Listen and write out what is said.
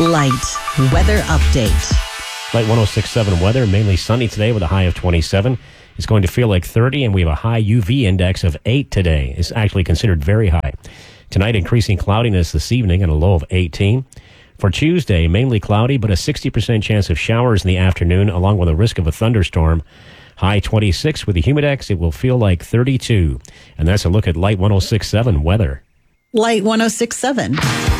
Light weather update. Light 106.7 weather, mainly sunny today with a high of 27. It's going to feel like 30, and we have a high UV index of 8 today. It's actually considered very high. Tonight, increasing cloudiness this evening and a low of 18. For Tuesday, mainly cloudy, but a 60% chance of showers in the afternoon, along with a risk of a thunderstorm. High 26 with the humidex. It will feel like 32. And that's a look at Light 106.7 weather. Light 106.7.